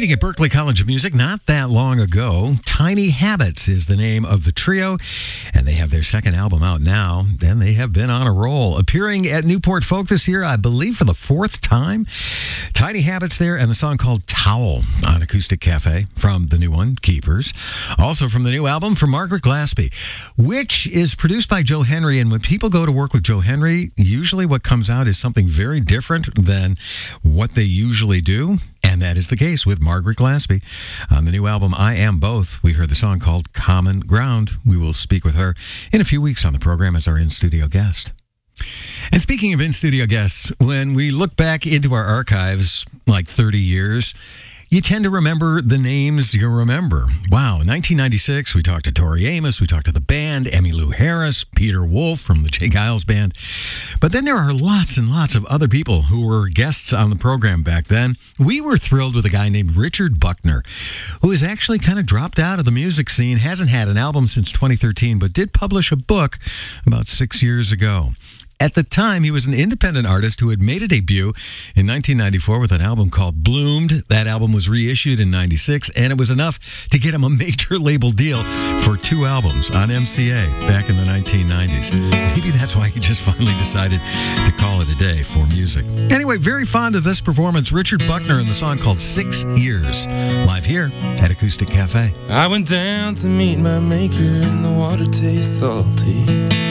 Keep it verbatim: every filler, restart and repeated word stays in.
Meeting at Berklee College of Music not that long ago. Tiny Habits is the name of the trio, and they have their second album out now, and they have been on a roll. Appearing at Newport Folk this year, I believe for the fourth time. Tiny Habits there, and the song called Towel on Acoustic Cafe from the new one, Keepers. Also from the new album from Margaret Glaspie, which is produced by Joe Henry, and when people go to work with Joe Henry, usually what comes out is something very different than what they usually do. And that is the case with Margaret Glaspie. On the new album, I Am Both, we heard the song called Common Ground. We will speak with her in a few weeks on the program as our in-studio guest. And speaking of in-studio guests, when we look back into our archives like thirty years, you tend to remember the names you remember. Wow, in nineteen ninety-six, we talked to Tori Amos, we talked to the band, Emmylou Harris, Peter Wolf from the Jay Giles Band. But then there are lots and lots of other people who were guests on the program back then. We were thrilled with a guy named Richard Buckner, who has actually kind of dropped out of the music scene, hasn't had an album since twenty thirteen, but did publish a book about six years ago. At the time, he was an independent artist who had made a debut in nineteen ninety-four with an album called Bloomed. That album was reissued in ninety-six, and it was enough to get him a major label deal for two albums on M C A back in the nineteen nineties. Maybe that's why he just finally decided to call it a day for music. Anyway, very fond of this performance. Richard Buckner and the song called Six Years, live here at Acoustic Cafe. I went down to meet my maker and the water tastes salty.